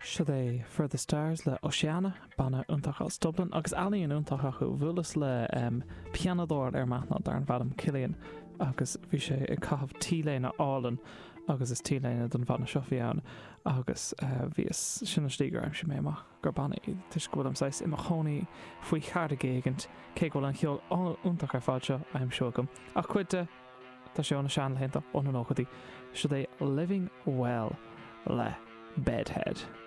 Siad é For the Stars le Oceana banna iontacha Dublin agus alíon iontacha chu bhualas le pianadóir maithna dar an bhadam Cillian agus bhí sé I caithfh tíléine álan agus is tíléine don bhana seofiáin agus bhí sinna stígar am si mé amach gur banna tuis go am 6 imach chonaí faoi chearda géigint cé go an cheol iontacha ar fáilte aim seo gom ach cuide tá sé anna sean le hénta ón an óchadaí siad é Living Well le Bedhead.